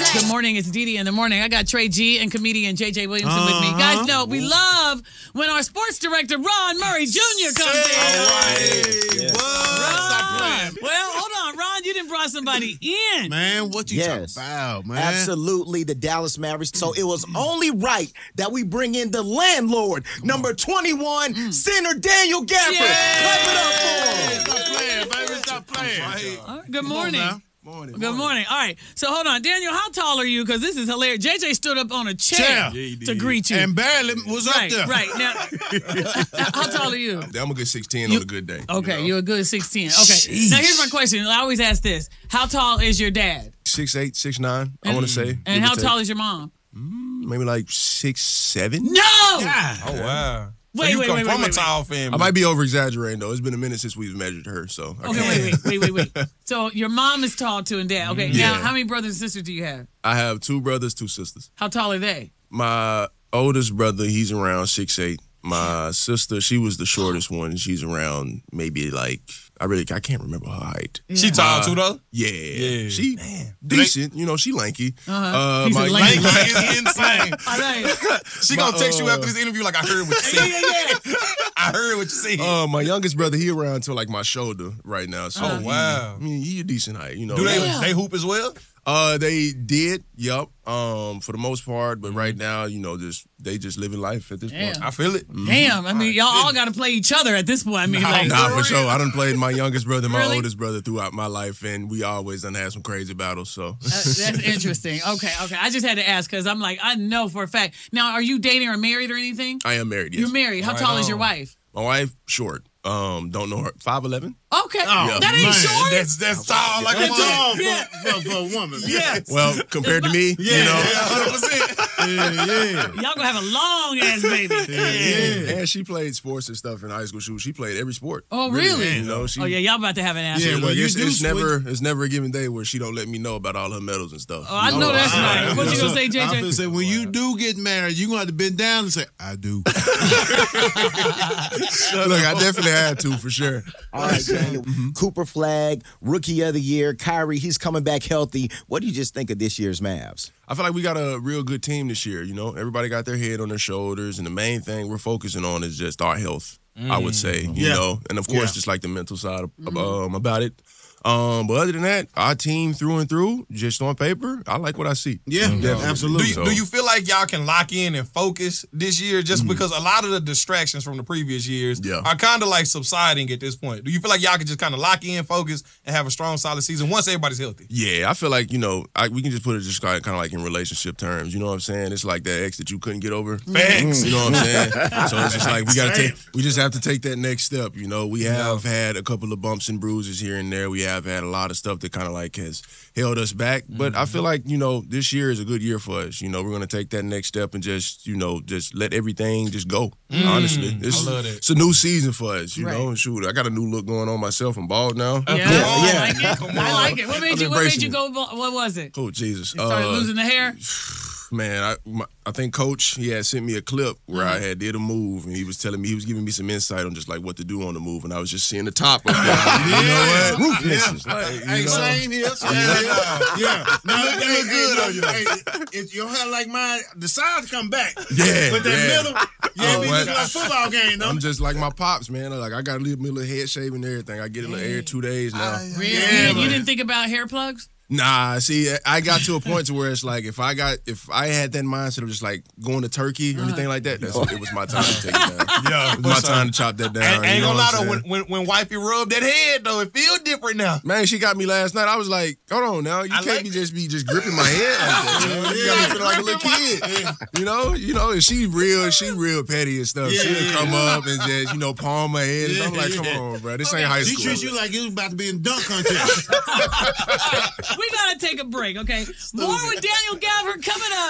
Good morning. It's Dee Dee in the morning. I got Trey G and comedian JJ Williamson with me. Guys know we love when our sports director Ron Murray Jr. comes in. All right. Ron. Well, hold on, Ron. You didn't bring somebody in. Man, what you talking about, man? Absolutely, the Dallas Mavericks. So it was only right that we bring in the landlord, number 21, center Daniel Gafford. Clap it up for him. Stop playing, baby. Stop playing. All right, good morning. Morning. Good morning. All right. So hold on. Daniel, how tall are you? Because this is hilarious. JJ stood up on a chair to greet you. And barely was up there. Right. Now, how tall are you? I'm a good 6'10" on a good day. Okay, you're a good 16. Okay. Now, here's my question. I always ask this. How tall is your dad? 6'8", 6'9", I want to say. And how tall is your mom? Maybe like 6'7". No! Oh, wow. Wait, so you come from a wait. tall family. I might be over-exaggerating, though. It's been a minute since we've measured her, so. Okay, wait. So your mom is tall, too, and dad. Okay, now how many brothers and sisters do you have? I have 2 brothers, 2 sisters. How tall are they? My oldest brother, he's around 6'8". My sister, she was the shortest one. She's around maybe like, I can't remember her height. Yeah. She tall, too, though? Yeah. She decent. You know, she lanky. He's a lanky. Lanky is insane. All right. She gonna text you after this interview like, I heard what you said. Yeah. I heard what you said. My youngest brother, he around to like my shoulder right now. So Oh, wow. I mean, he a decent height, you know. Do they hoop as well? They did, for the most part, but right now, you know, they just living life at this point. I feel it. Damn, I mean, y'all all got to play each other at this point. I mean, Nah, for sure. I done played my youngest brother and my Really? oldest brother throughout my life, and we always done had some crazy battles, so. That's interesting. Okay. I just had to ask because I'm like, I know for a fact. Now, are you dating or married or anything? I am married, yes. You're married. How tall is your wife? My wife, short. Don't know her. 5'11". Okay. That ain't short. That's tall like a Tall mother. for a woman. Yeah. Well, compared to me, you know. 100%. Y'all gonna have a long ass baby. Yeah. And she played sports and stuff in high school. She played every sport. Oh, really? You know, Y'all about to have an ass. Yeah, well, well, you it's never a given day where she don't let me know about all her medals and stuff. Oh, I know that's right. What you gonna say, I'm JJ? gonna say when you do get married, you gonna have to bend down and say, I do. Look, I definitely had to for sure. All right, Daniel. Cooper Flag, Rookie of the Year. Kyrie, he's coming back healthy. What do you just think of this year's Mavs? I feel like we got a real good team this year. You know, everybody got their head on their shoulders, and the main thing we're focusing on is just our health. I would say, you know, and of course, just like the mental side about it. But other than that, our team through and through, just on paper, I like what I see. Yeah, absolutely. Do you feel like y'all can lock in and focus this year just because a lot of the distractions from the previous years are kind of like subsiding at this point? Do you feel like y'all can just kind of lock in, focus, and have a strong, solid season once everybody's healthy? Yeah, I feel like, you know, we can just put it just kind of like in relationship terms. You know what I'm saying? It's like that ex that you couldn't get over. Facts. You know what I'm saying? So it's just like we just have to take that next step. You know, we have had a couple of bumps and bruises here and there. We have had a lot of stuff that kind of like has held us back. But I feel like, you know, this year is a good year for us. You know, we're going to take that next step and just, you know, just let everything just go. Honestly. I love that. It's a new season for us, you know. And shoot, I got a new look going on myself. I'm bald now. I like it. What made you go? What was it? Oh, Jesus. You started losing the hair? Man, I think Coach, he had sent me a clip where I had did a move, and he was giving me some insight on just like what to do on the move, and I was just seeing the top of it. You know what? Ruthless. Hey, same here. Yeah. Now, it look good on you. If your hair like mine, the sides come back. Yeah. But that middle, be looking like a football game, though. I'm just like my pops, man. Like I got a little head shave and everything. I get it every 2 days now. Really? Yeah, You didn't think about hair plugs? Nah, see, I got to a point to where it's like if I had that mindset of just like going to Turkey or anything like that, it was my time to take it down. Yeah, it was my time to chop that down. Ain't gonna lie though, when wifey rubbed that head though, it feel different now. Man, she got me last night. I was like, hold on now, you can't be just gripping my head like that. You got me feeling like a little kid. You know, and she real petty and stuff. She'll come up and just, you know, palm my head. And I'm like, come on, bro, this ain't high school. She treats you like you was about to be in dunk contest. We gotta take a break, okay? More with Daniel Gafford coming up.